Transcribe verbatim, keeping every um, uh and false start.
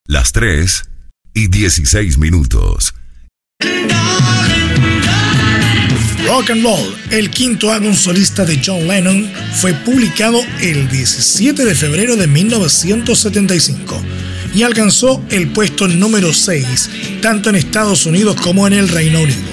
Las tres y dieciséis minutos. Rock and Roll, el quinto álbum solista de John Lennon, fue publicado el diecisiete de febrero de mil novecientos setenta y cinco y alcanzó el puesto número seis, tanto en Estados Unidos como en el Reino Unido.